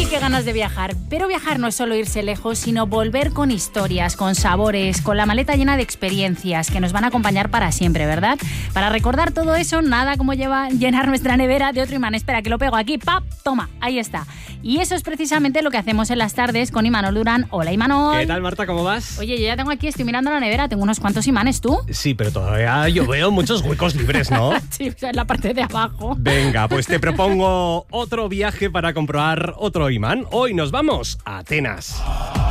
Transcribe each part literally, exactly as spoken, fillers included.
qué ganas de viajar. Pero viajar no es solo irse lejos, sino volver con historias, con sabores, con la maleta llena de experiencias que nos van a acompañar para siempre, ¿verdad? Para recordar todo eso, nada como lleva llenar nuestra nevera de otro imán. Espera, que lo pego aquí. ¡Pap! Toma, ahí está. Y eso es precisamente lo que hacemos en las tardes con Imanol Durán. Hola, Imanol. ¿Qué tal, Marta? ¿Cómo vas? Oye, yo ya tengo aquí, estoy mirando la nevera, tengo unos cuantos imanes, ¿tú? Sí, pero todavía yo veo muchos huecos libres, ¿no? Sí, en la parte de abajo. Venga, pues te propongo otro viaje para comprobar otro imán. Hoy nos vamos a Atenas.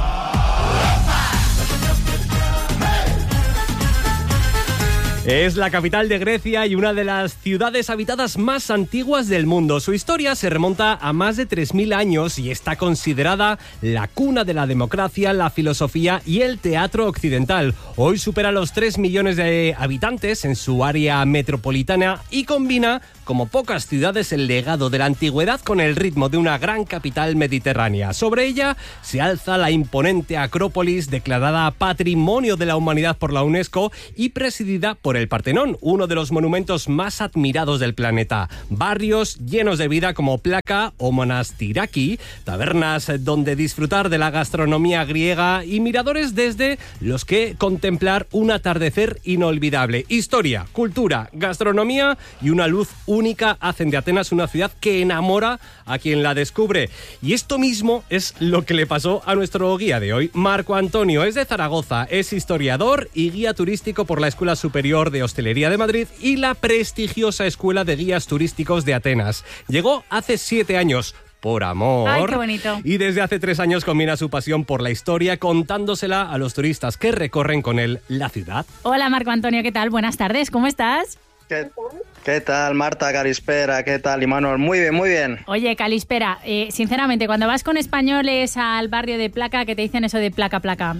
Es la capital de Grecia y una de las ciudades habitadas más antiguas del mundo. Su historia se remonta a más de tres mil años y está considerada la cuna de la democracia, la filosofía y el teatro occidental. Hoy supera los tres millones de habitantes en su área metropolitana y combina, como pocas ciudades, el legado de la antigüedad con el ritmo de una gran capital mediterránea. Sobre ella se alza la imponente Acrópolis, declarada Patrimonio de la Humanidad por la UNESCO y presidida por el Partenón, uno de los monumentos más admirados del planeta. Barrios llenos de vida como Plaka o Monastiraki, tabernas donde disfrutar de la gastronomía griega y miradores desde los que contemplar un atardecer inolvidable. Historia, cultura, gastronomía y una luz única hacen de Atenas una ciudad que enamora a quien la descubre. Y esto mismo es lo que le pasó a nuestro guía de hoy. Marco Antonio es de Zaragoza, es historiador y guía turístico por la Escuela Superior de Hostelería de Madrid y la prestigiosa Escuela de Guías Turísticos de Atenas. Llegó hace siete años por amor. Ay, qué bonito. Y desde hace tres años combina su pasión por la historia contándosela a los turistas que recorren con él la ciudad. Hola, Marco Antonio, ¿qué tal? Buenas tardes, ¿cómo estás? ¿Qué, ¿Qué tal, Marta, Calispera? ¿Qué tal, Imanol? Muy bien, muy bien. Oye, Calispera, eh, sinceramente, cuando vas con españoles al barrio de Plaka, que te dicen eso de placa, placa.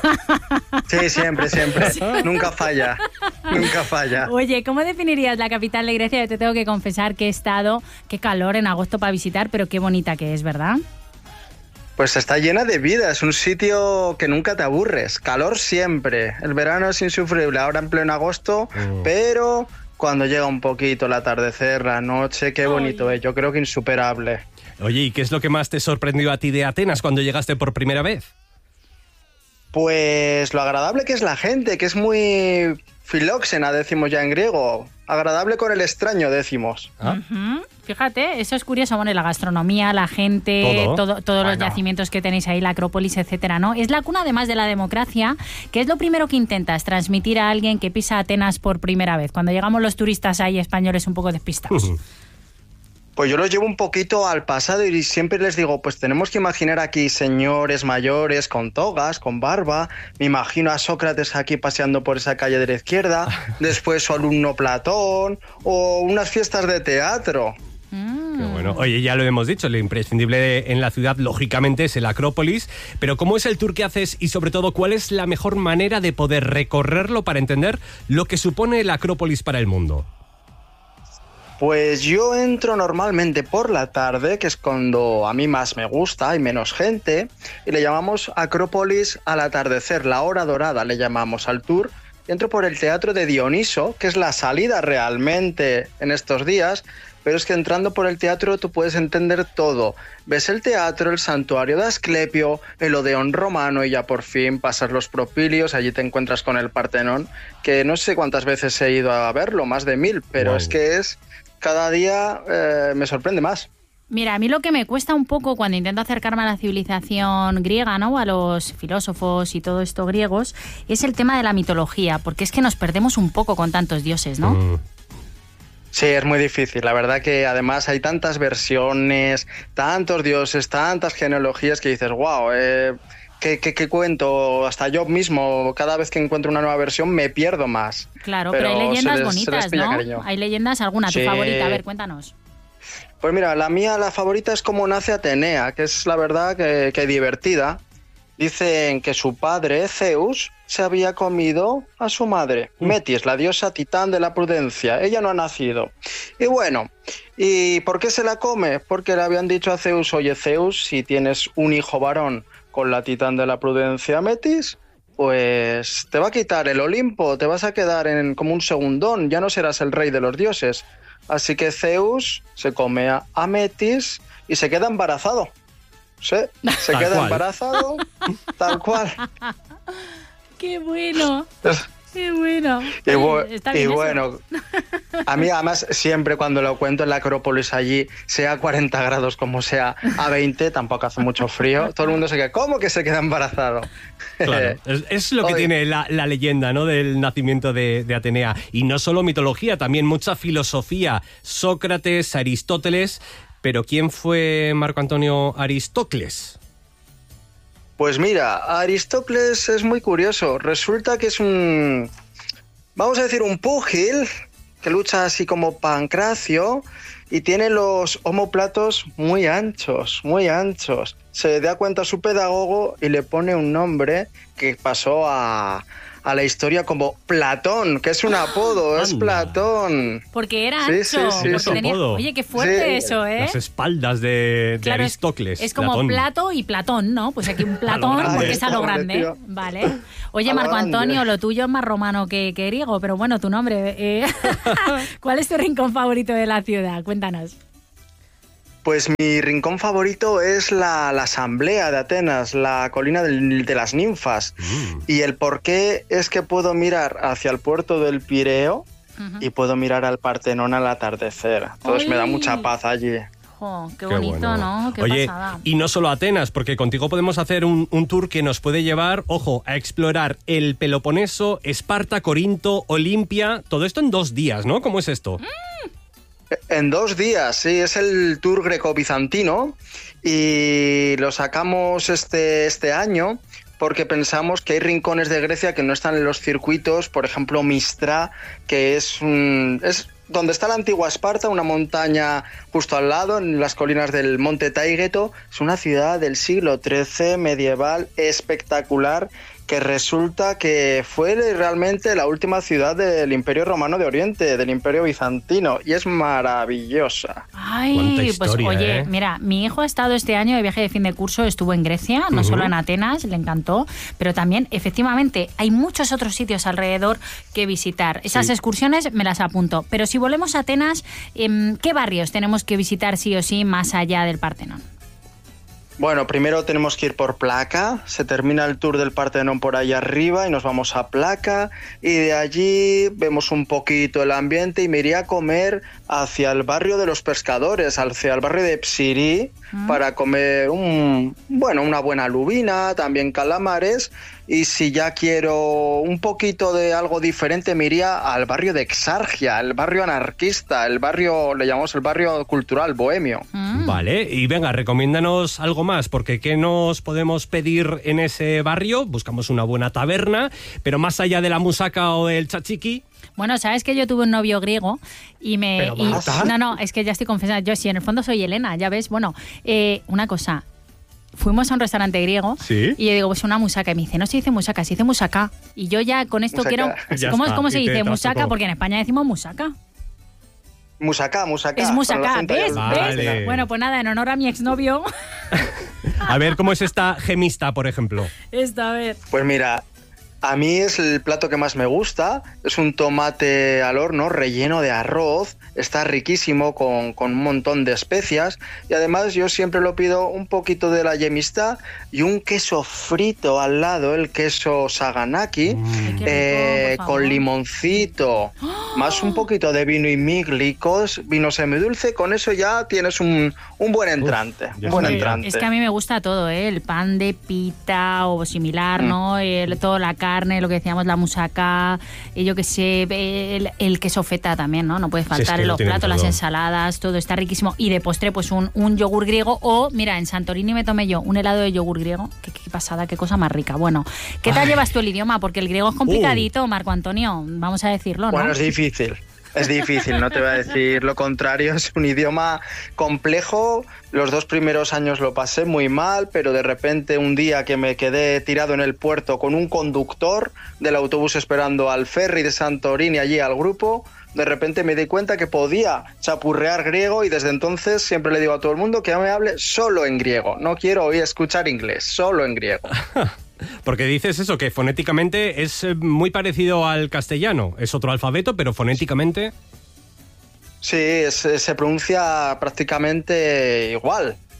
Sí, siempre, siempre. Sí. Nunca falla, nunca falla. Oye, ¿cómo definirías la capital de Grecia? Yo te tengo que confesar que he estado, qué calor en agosto para visitar, pero qué bonita que es, ¿verdad? Pues está llena de vida, es un sitio que nunca te aburres. Calor siempre, el verano es insufrible, ahora en pleno agosto, mm. pero cuando llega un poquito el atardecer, la noche, qué bonito Oye. es, yo creo que insuperable. Oye, ¿y qué es lo que más te sorprendió a ti de Atenas cuando llegaste por primera vez? Pues lo agradable que es la gente, que es muy filóxena, decimos ya en griego. Agradable con el extraño, decimos. ¿Ah? Uh-huh. Fíjate, eso es curioso. Bueno, la gastronomía, la gente, todo, todo todos bueno. los yacimientos que tenéis ahí, la Acrópolis, etcétera, ¿no? Es la cuna, además de la democracia, que es lo primero que intentas transmitir a alguien que pisa Atenas por primera vez. Cuando llegamos los turistas ahí españoles un poco despistados. Uh-huh. Pues yo los llevo un poquito al pasado y siempre les digo, pues tenemos que imaginar aquí señores mayores con togas, con barba. Me imagino a Sócrates aquí paseando por esa calle de la izquierda, después su alumno Platón o unas fiestas de teatro. Mm. Qué bueno. Oye, ya lo hemos dicho, lo imprescindible en la ciudad, lógicamente, es el Acrópolis. Pero ¿cómo es el tour que haces y, sobre todo, cuál es la mejor manera de poder recorrerlo para entender lo que supone el Acrópolis para el mundo? Pues yo entro normalmente por la tarde, que es cuando a mí más me gusta, hay menos gente, y le llamamos Acrópolis al atardecer, la hora dorada le llamamos al tour. Entro por el Teatro de Dioniso, que es la salida realmente en estos días, pero es que entrando por el teatro tú puedes entender todo. Ves el teatro, el santuario de Asclepio, el Odeón romano y ya por fin pasas los Propilios, allí te encuentras con el Partenón, que no sé cuántas veces he ido a verlo, más de mil, pero wow. es que es... Cada día eh, me sorprende más. Mira, a mí lo que me cuesta un poco cuando intento acercarme a la civilización griega, ¿no? A los filósofos y todo esto griegos, es el tema de la mitología, porque es que nos perdemos un poco con tantos dioses, ¿no? Mm. Sí, es muy difícil. La verdad que además hay tantas versiones, tantos dioses, tantas genealogías que dices, wow, eh, ¿qué, qué, qué cuento? Hasta yo mismo, cada vez que encuentro una nueva versión me pierdo más. Claro, pero, pero hay leyendas les, bonitas, ¿no? Cariño. Hay leyendas, alguna, tu sí. favorita, a ver, cuéntanos. Pues mira, la mía, la favorita es Cómo nace Atenea, que es la verdad que, que divertida. Dicen que su padre, Zeus, se había comido a su madre, mm. Metis, la diosa titán de la prudencia. Ella no ha nacido. Y bueno, ¿y por qué se la come? Porque le habían dicho a Zeus, oye Zeus, si tienes un hijo varón con la titán de la prudencia, Metis, pues te va a quitar el Olimpo, te vas a quedar en, como un segundón, ya no serás el rey de los dioses. Así que Zeus se come a Metis y se queda embarazado. Sí, se Tal queda cual. embarazado, tal cual. ¡Qué bueno! ¡Qué bueno! Y, bu- Está y bien eso. bueno, a mí además siempre cuando lo cuento en la Acrópolis allí, sea cuarenta grados como sea a veinte, tampoco hace mucho frío, todo el mundo se queda, ¿cómo que se queda embarazado? Claro, es, es lo que Oye. tiene la, la leyenda, ¿no?, del nacimiento de, de Atenea. Y no solo mitología, también mucha filosofía. Sócrates, Aristóteles. Pero ¿quién fue Marco Antonio Aristócles? Pues mira, Aristócles es muy curioso. Resulta que es un, vamos a decir, un púgil que lucha así como Pancracio y tiene los omóplatos muy anchos, muy anchos. Se da cuenta su pedagogo y le pone un nombre que pasó a, a la historia como Platón, que es un apodo, es Anda. Platón. Porque era Sí, ancho. sí, sí, porque sí. tenía- Apodo. Oye, qué fuerte Sí. eso, ¿eh? Las espaldas de, de Claro, es- Aristócles. Es, como Platón. Plato y Platón, ¿no? Pues aquí un Platón grande. porque es a lo Hombre, grande. tío. Vale. Oye, A lo Marco grande. Antonio, lo tuyo es más romano que, que griego, pero bueno, tu nombre. eh. ¿Cuál es tu rincón favorito de la ciudad? Cuéntanos. Pues mi rincón favorito es la, la Asamblea de Atenas, la colina del- de las ninfas. Mm. Y el por qué es que puedo mirar hacia el puerto del Pireo Ujú. y puedo mirar al Partenón al atardecer. Entonces me da ¡Ay! mucha paz allí. Jo, qué Qué bonito, bueno. ¿no? Qué Oye, pasada. y no solo Atenas, porque contigo podemos hacer un, un tour que nos puede llevar, ojo, a explorar el Peloponeso, Esparta, Corinto, Olimpia, todo esto en dos días, ¿no? ¿Cómo es esto? En dos días, sí, es el tour greco-bizantino y lo sacamos este, este año porque pensamos que hay rincones de Grecia que no están en los circuitos, por ejemplo Mistra, que es, un, es donde está la antigua Esparta, una montaña justo al lado, en las colinas del Monte Taygeto. Es una ciudad del siglo trece, medieval, espectacular, que resulta que fue realmente la última ciudad del Imperio Romano de Oriente, del Imperio Bizantino, y es maravillosa. Ay, Cuánta pues historia, oye, ¿eh? mira, mi hijo ha estado este año de viaje de fin de curso, estuvo en Grecia, no Ujú. solo en Atenas, le encantó, pero también, efectivamente, hay muchos otros sitios alrededor que visitar. Esas Sí. excursiones me las apunto. Pero si volvemos a Atenas, em, ¿qué barrios tenemos que visitar sí o sí más allá del Partenón? Bueno, primero tenemos que ir por Placa, se termina el tour del Partenón por ahí arriba y nos vamos a Placa y de allí vemos un poquito el ambiente y me iría a comer hacia el barrio de los pescadores, hacia el barrio de Psiri, Mm. para comer un, bueno, una buena lubina, también calamares, y si ya quiero un poquito de algo diferente me iría al barrio de Exargia, el barrio anarquista, el barrio, le llamamos el barrio cultural bohemio. Mm. Vale, y venga, recomiéndanos algo más, porque ¿qué nos podemos pedir en ese barrio? Buscamos una buena taberna, pero más allá de la musaca o del tzatziki. Bueno, sabes que yo tuve un novio griego y me... Pero y- Marta. no, no, es que ya estoy confesando, yo sí, en el fondo soy Elena, ya ves. Bueno, eh, una cosa, fuimos a un restaurante griego Sí. y yo digo, pues una musaca, y me dice, no se dice musaca, se dice musaca. Y yo ya con esto Musaca. quiero... Ya ¿Cómo, está, ¿cómo se y te dice trastocó. musaca? Porque en España decimos musaca. Musaca, musaca. Es con el musaca, acento ahí ¿ves? al- Vale. ¿Ves? Bueno, pues nada, en honor a mi exnovio, A ver, ¿cómo es esta gemista, por ejemplo? esto, a ver. Pues mira, a mí es el plato que más me gusta. Es un tomate al horno relleno de arroz. Está riquísimo con, con un montón de especias. Y además yo siempre lo pido un poquito de la yemistá y un queso frito al lado, el queso saganaki, Mm. Ay, qué rico, eh, por favor. con limoncito. Más un poquito de vino y miglicos, vino semidulce. Con eso ya tienes un, un buen entrante. ya un buen está. entrante. Es que a mí me gusta todo, ¿eh? El pan de pita o similar, Mm. ¿no? El, toda la carne, lo que decíamos, la musaca, y yo qué sé, el, el queso feta también, ¿no? No puede Sí, faltar es que en lo los tienen platos, las todo. ensaladas, todo está riquísimo. Y de postre, pues un, un yogur griego o, mira, en Santorini me tomé yo un helado de yogur griego. Qué, qué pasada, qué cosa más rica. Bueno, ¿qué tal Ay. llevas tú el idioma? Porque el griego es complicadito, Marco Antonio, vamos a decirlo, ¿no? Bueno, es difícil. Es difícil, no te voy a decir lo contrario. Es un idioma complejo. Los dos primeros años lo pasé muy mal, pero de repente un día que me quedé tirado en el puerto con un conductor del autobús esperando al ferry de Santorini allí al grupo, de repente me di cuenta que podía chapurrear griego y desde entonces siempre le digo a todo el mundo que me hable solo en griego. No quiero oír escuchar inglés, solo en griego. Porque dices eso, que fonéticamente es eh, muy parecido al castellano. Es otro alfabeto, pero fonéticamente... Sí, es- se pronuncia prácticamente igual.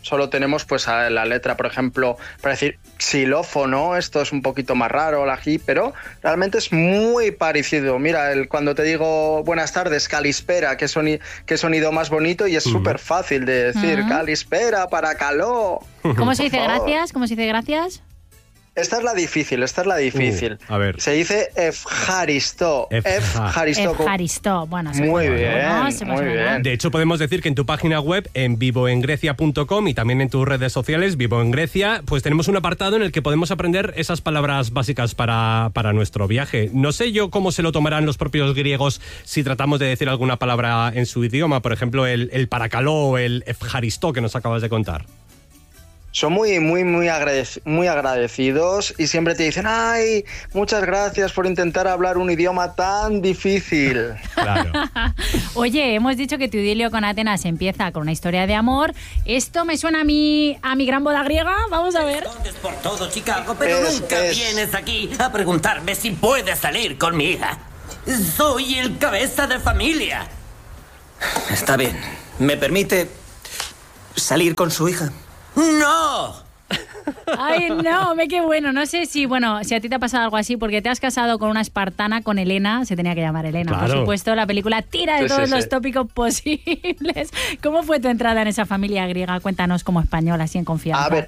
Solo tenemos pues la letra, por ejemplo, para decir xilófono, esto es un poquito más raro, la G, pero realmente es muy parecido. Mira, el, cuando te digo buenas tardes, calispera, qué, soni, qué sonido más bonito, y es uh-huh. súper fácil de decir, uh-huh. calispera, para caló. ¿Cómo se dice gracias? ¿Cómo se dice gracias? Esta es la difícil, esta es la difícil. Uh, a ver. Se dice Efjaristó. Efjaristó. Efjaristó. Bueno, se muy bien, no, se muy bien. De hecho, podemos decir que en tu página web, en vivoengrecia punto com, y también en tus redes sociales, Vivo en Grecia, pues tenemos un apartado en el que podemos aprender esas palabras básicas para, para nuestro viaje. No sé yo cómo se lo tomarán los propios griegos si tratamos de decir alguna palabra en su idioma, por ejemplo, el, el paracaló o el Efjaristó que nos acabas de contar. Son muy, muy, muy, agradec- muy agradecidos y siempre te dicen, ay, muchas gracias por intentar hablar un idioma tan difícil. Claro. Oye, hemos dicho que tu idilio con Atenas empieza con una historia de amor. Esto me suena a mi, a mi gran boda griega. Vamos a ver. Escondes por todo Chicago, pero es, nunca es... vienes aquí a preguntarme si puedes salir con mi hija. Soy el cabeza de familia. Está bien. ¿Me permite salir con su hija? ¡No! Ay, no, me qué bueno. No sé si, bueno, si a ti te ha pasado algo así, porque te has casado con una espartana, con Elena, se tenía que llamar Elena, claro. Por supuesto, la película tira de sí, todos sí, los sí. tópicos posibles. ¿Cómo fue tu entrada en esa familia griega? Cuéntanos como española, así en confianza. A ver,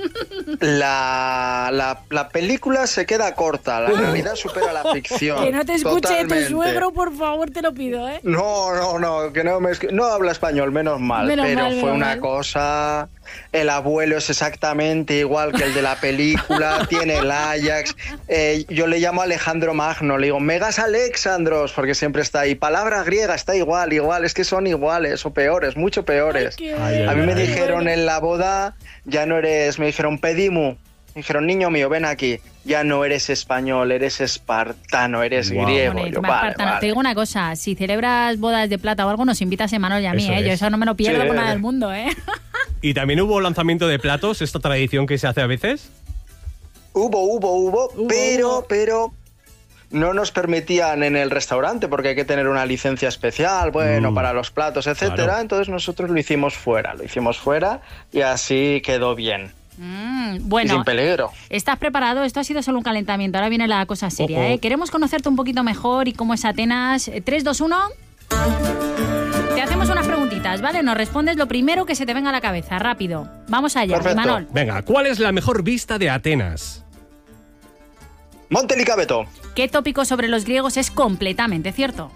la, la, la película se queda corta, la realidad supera la ficción. Que no te escuche totalmente. Tu suegro, por favor, te lo pido, ¿eh? No, no, no, que no me escu- no habla español, menos mal, Menos pero mal, fue menos una mal. cosa. El abuelo es exactamente igual que el de la película, tiene el Ajax. Eh, yo le llamo Alejandro Magno, le digo Megas Alexandros, porque siempre está ahí. Palabra griega, está igual, igual, es que son iguales o peores, mucho peores. Ay, qué Ay, A mí ay, me ay. dijeron en la boda, ya no eres, me dijeron Pedimu. Me dijeron, niño mío, ven aquí. Ya no eres español, eres espartano, eres Wow. griego. Bueno, Yo, más vale, espartano. vale. Te digo una cosa, si celebras bodas de plata o algo, nos invitas a Manol y a mí, Eso ¿eh? Yo es. eso no me lo pierdo Sí. por nada del mundo, ¿eh? ¿Y también hubo lanzamiento de platos, esta tradición que se hace a veces? Hubo, hubo, hubo, Hubo, pero, hubo. pero no nos permitían en el restaurante porque hay que tener una licencia especial, bueno, Mm. para los platos, etcétera. Claro. Entonces nosotros lo hicimos fuera, lo hicimos fuera y así quedó bien. Mm, Y bueno, sin peligro. ¿estás preparado? Esto ha sido solo un calentamiento, ahora viene la cosa seria, Ojo. ¿eh? Queremos conocerte un poquito mejor y cómo es Atenas. Eh, tres, dos, uno... Te hacemos unas preguntitas, ¿vale? Nos respondes lo primero que se te venga a la cabeza, rápido. Vamos allá, Perfecto. Imanol. Venga, ¿cuál es la mejor vista de Atenas? Monte Licabeto, ¿Qué tópico sobre los griegos es completamente cierto?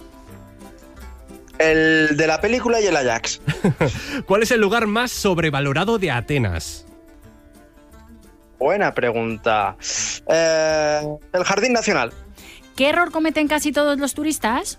el de la película y el Ajax. ¿Cuál es el lugar más sobrevalorado de Atenas? Buena pregunta. Eh, el Jardín Nacional. ¿Qué error cometen casi todos los turistas?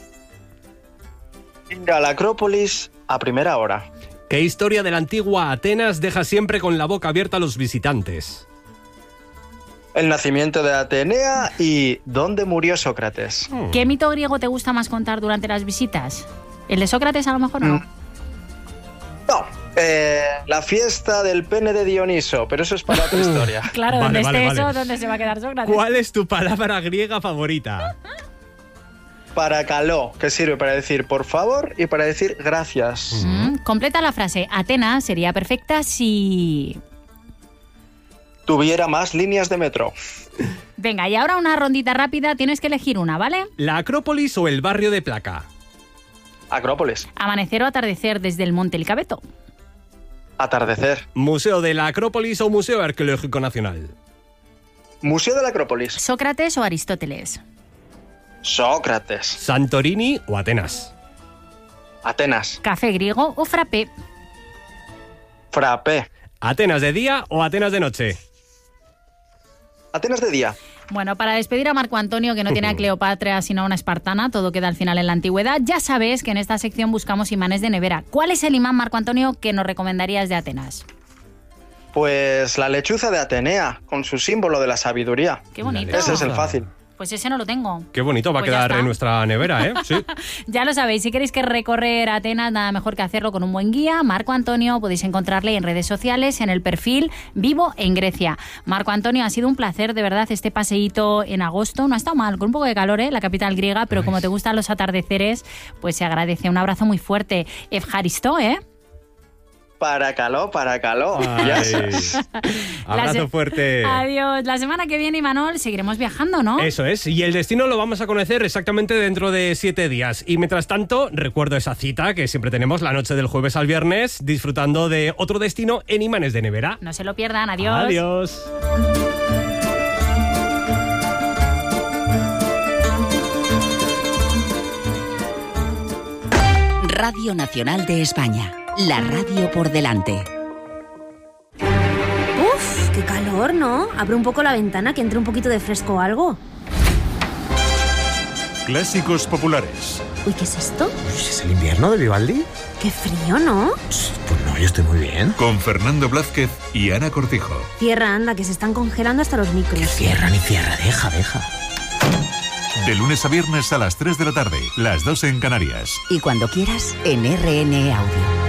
Ir a la Acrópolis a primera hora. ¿Qué historia de la antigua Atenas deja siempre con la boca abierta a los visitantes? El nacimiento de Atenea y dónde murió Sócrates. Hmm. ¿Qué mito griego te gusta más contar durante las visitas? ¿El de Sócrates a lo mejor no? Mm. No, eh, la fiesta del pene de Dioniso, pero eso es para otra historia. Claro, Vale, donde vale, esté vale. eso, ¿dónde se va a quedar Sócrates? ¿Cuál es tu palabra griega favorita? Para caló, que sirve para decir por favor y para decir gracias. Mm, completa la frase. Atenas sería perfecta si... Tuviera más líneas de metro. Venga, y ahora una rondita rápida. Tienes que elegir una, ¿vale? ¿La Acrópolis o el barrio de Placa? Acrópolis. Amanecer o atardecer desde el Monte Licabeto. Atardecer. ¿Museo de la Acrópolis o Museo Arqueológico Nacional? Museo de la Acrópolis. Sócrates o Aristóteles. Sócrates. ¿Santorini o Atenas? Atenas. Café griego o frappé. Frappé. ¿Atenas de día o Atenas de noche? Atenas de día. Bueno, para despedir a Marco Antonio, que no tiene a Cleopatra sino a una espartana, todo queda al final en la antigüedad, ya sabes que en esta sección buscamos imanes de nevera. ¿Cuál es el imán, Marco Antonio, que nos recomendarías de Atenas? Pues la lechuza de Atenea, con su símbolo de la sabiduría. Qué bonito. Ese es el fácil. Pues ese no lo tengo. Qué bonito va Pues a ya quedar está. en nuestra nevera, ¿eh? Sí. Ya lo sabéis, si queréis que recorrer Atenas, nada mejor que hacerlo con un buen guía. Marco Antonio, podéis encontrarle en redes sociales, en el perfil Vivo en Grecia. Marco Antonio, ha sido un placer, de verdad, este paseíto en agosto. No ha estado mal, con un poco de calor, ¿eh? La capital griega, pero como te gustan los atardeceres, pues se agradece. Un abrazo muy fuerte. Efjaristó, ¿eh? Para caló, para caló. Ay. Abrazo se- fuerte. Adiós. La semana que viene, Imanol, seguiremos viajando, ¿no? Eso es, y el destino lo vamos a conocer exactamente dentro de siete días. Y mientras tanto, recuerdo esa cita que siempre tenemos la noche del jueves al viernes, disfrutando de otro destino en Imanes de Nevera. No se lo pierdan. Adiós. Adiós. Radio Nacional de España, la radio por delante. Uf, qué calor, ¿no? Abre un poco la ventana que entre un poquito de fresco o algo. Clásicos populares. Uy, ¿qué es esto? ¿Es el invierno de Vivaldi? Qué frío, ¿no? Pues no, yo estoy muy bien. Con Fernando Blázquez y Ana Cortijo. Cierra, anda, que se están congelando hasta los micros. Que cierra ni cierra, deja, deja. De lunes a viernes a las tres de la tarde, las dos en Canarias. Y cuando quieras, en R N E Audio.